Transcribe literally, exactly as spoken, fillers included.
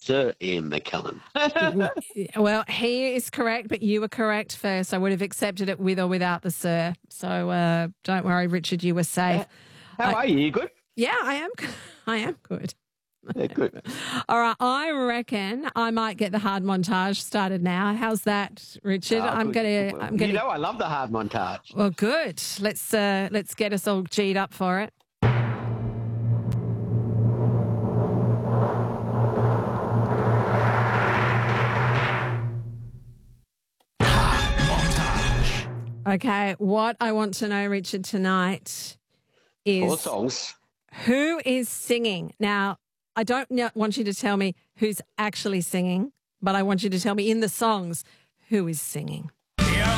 Sir Ian McKellen. Well, he is correct, but you were correct first. I would have accepted it with or without the sir. So uh, don't worry, Richard, you were safe. How I, are you? You good? Yeah, I am. I am good. Yeah, good. All right, I reckon I might get the hard montage started now. How's that, Richard? Oh, I'm good. gonna. I'm gonna. You know, I love the hard montage. Well, good. Let's uh, let's get us all G'd up for it. Okay, what I want to know, Richard, tonight is Four songs. Who is singing? Now, I don't want you to tell me who's actually singing, but I want you to tell me in the songs who is singing.